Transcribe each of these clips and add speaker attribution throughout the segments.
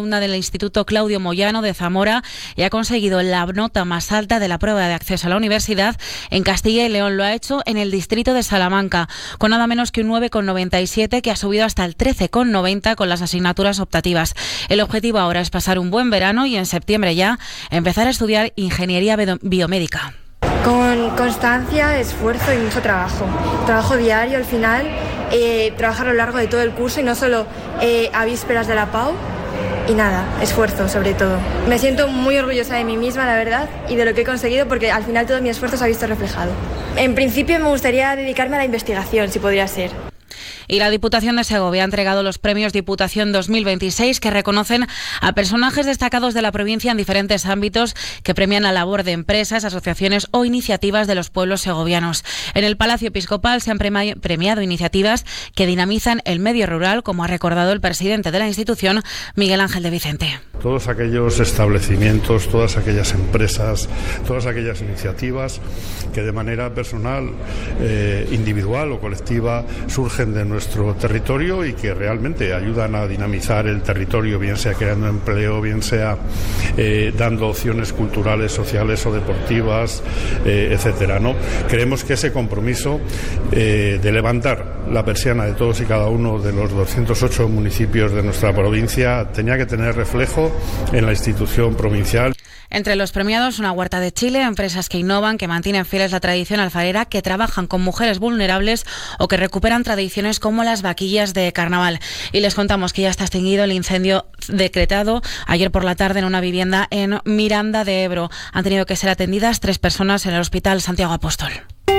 Speaker 1: alumna del Instituto Claudio Moyano de Zamora y ha conseguido la nota más alta de la prueba de acceso a la universidad en Castilla y León. Lo ha hecho en el distrito de Salamanca, con nada menos que un 9,97, que ha subido hasta el 13,90 con las asignaturas optativas. El objetivo ahora es pasar un buen verano y en septiembre ya empezar a estudiar ingeniería biomédica.
Speaker 2: Con constancia, esfuerzo y mucho trabajo. Trabajo diario al final, trabajar a lo largo de todo el curso y no solo a vísperas de la PAU. Y nada, esfuerzo sobre todo. Me siento muy orgullosa de mí misma, la verdad, y de lo que he conseguido, porque al final todo mi esfuerzo se ha visto reflejado. En principio me gustaría dedicarme a la investigación, si podría ser.
Speaker 1: Y la Diputación de Segovia ha entregado los premios Diputación 2026, que reconocen a personajes destacados de la provincia en diferentes ámbitos, que premian la labor de empresas, asociaciones o iniciativas de los pueblos segovianos. En el Palacio Episcopal se han premiado iniciativas que dinamizan el medio rural, como ha recordado el presidente de la institución, Miguel Ángel de Vicente.
Speaker 3: Todos aquellos establecimientos, todas aquellas empresas, todas aquellas iniciativas que de manera personal, individual o colectiva surgen de nuestro territorio y que realmente ayudan a dinamizar el territorio, bien sea creando empleo, bien sea dando opciones culturales, sociales o deportivas, etcétera, ¿no? Creemos que ese compromiso de levantar la persiana de todos y cada uno de los 208 municipios de nuestra provincia tenía que tener reflejo en la institución provincial.
Speaker 1: Entre los premiados, una huerta de Chile, empresas que innovan, que mantienen fieles la tradición alfarera, que trabajan con mujeres vulnerables o que recuperan tradiciones como las vaquillas de carnaval. Y les contamos que ya está extinguido el incendio decretado ayer por la tarde en una vivienda en Miranda de Ebro. Han tenido que ser atendidas 3 personas en el Hospital Santiago Apóstol.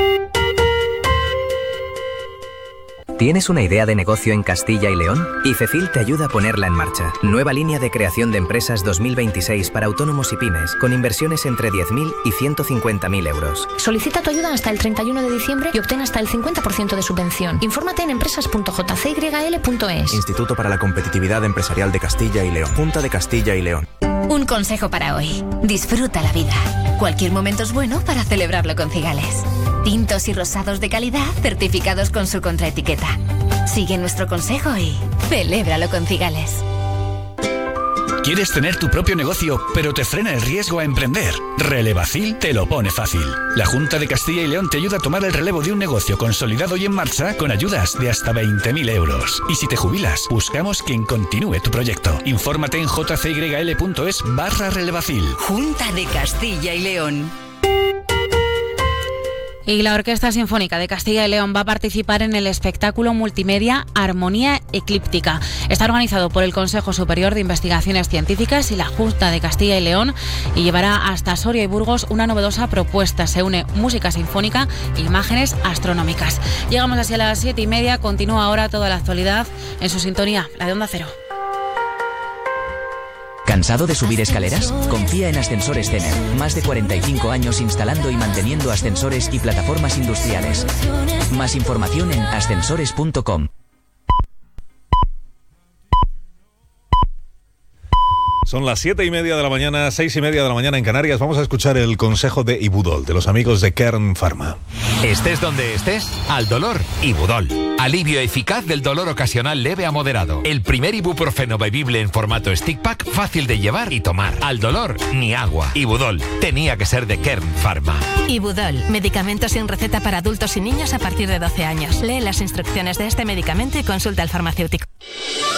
Speaker 4: ¿Tienes una idea de negocio en Castilla y León? IFECIL te ayuda a ponerla en marcha. Nueva línea de creación de empresas 2026 para autónomos y pymes, con inversiones entre 10.000 y 150.000 euros.
Speaker 5: Solicita tu ayuda hasta el 31 de diciembre y obtén hasta el 50% de subvención. Infórmate en empresas.jcyl.es.
Speaker 6: Instituto para la Competitividad Empresarial de Castilla y León. Junta de Castilla y León.
Speaker 7: Un consejo para hoy. Disfruta la vida. Cualquier momento es bueno para celebrarlo con Cigales. Tintos y rosados de calidad certificados con su contraetiqueta. Sigue nuestro consejo y celébralo con Cigales.
Speaker 8: ¿Quieres tener tu propio negocio, pero te frena el riesgo a emprender? Relevacil te lo pone fácil. La Junta de Castilla y León te ayuda a tomar el relevo de un negocio consolidado y en marcha con ayudas de hasta 20.000 euros. Y si te jubilas, buscamos quien continúe tu proyecto. Infórmate en jcyl.es/relevacil.
Speaker 7: Junta de Castilla y León.
Speaker 1: Y la Orquesta Sinfónica de Castilla y León va a participar en el espectáculo multimedia Armonía Eclíptica. Está organizado por el Consejo Superior de Investigaciones Científicas y la Junta de Castilla y León y llevará hasta Soria y Burgos una novedosa propuesta. Se une música sinfónica e imágenes astronómicas. Llegamos así a las 7:30. Continúa ahora toda la actualidad en su sintonía, la de Onda Cero.
Speaker 4: ¿Cansado de subir escaleras? Confía en Ascensores Tener. Más de 45 años instalando y manteniendo ascensores y plataformas industriales. Más información en ascensores.com.
Speaker 9: Son las 7:30 de la mañana, 6:30 de la mañana en Canarias. Vamos a escuchar el consejo de Ibudol, de los amigos de Kern Pharma.
Speaker 10: Estés donde estés, al dolor, Ibudol. Alivio eficaz del dolor ocasional leve a moderado. El primer ibuprofeno bebible en formato stick pack, fácil de llevar y tomar. Al dolor, ni agua. Ibudol, tenía que ser de Kern Pharma.
Speaker 11: Ibudol, medicamento sin receta para adultos y niños a partir de 12 años. Lee las instrucciones de este medicamento y consulta al farmacéutico.